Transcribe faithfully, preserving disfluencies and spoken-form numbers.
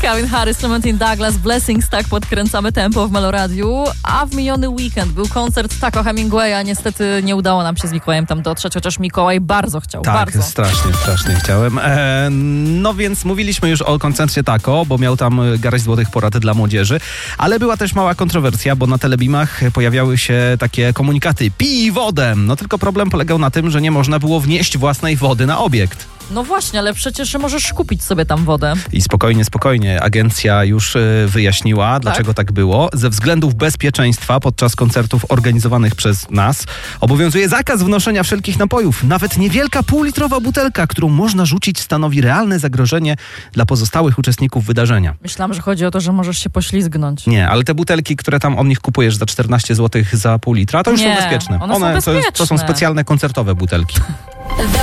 Calvin Harris, Clementine Douglas, Blessings, tak podkręcamy tempo w Meloradiu, a w miniony weekend był koncert Taco Hemingwaya, niestety nie udało nam się z Mikołajem tam dotrzeć, chociaż Mikołaj bardzo chciał, tak, bardzo. strasznie, strasznie chciałem. E, no więc mówiliśmy już o koncercie Taco, bo miał tam garść złotych porad dla młodzieży, ale była też mała kontrowersja, bo na telebimach pojawiały się takie komunikaty: pij wodę! No tylko problem polegał na tym, że nie można było wnieść własnej wody na obiekt. No właśnie, ale przecież możesz kupić sobie tam wodę. I spokojnie, spokojnie. Agencja już y, wyjaśniła, dlaczego tak? tak było. Ze względów bezpieczeństwa podczas koncertów organizowanych przez nas obowiązuje zakaz wnoszenia wszelkich napojów. Nawet niewielka półlitrowa butelka, którą można rzucić, stanowi realne zagrożenie dla pozostałych uczestników wydarzenia. Myślałam, że chodzi o to, że możesz się poślizgnąć. Nie, ale te butelki, które tam od nich kupujesz za czternaście złotych za pół litra, to już Nie, są bezpieczne. one są one bezpieczne. To, to są specjalne koncertowe butelki.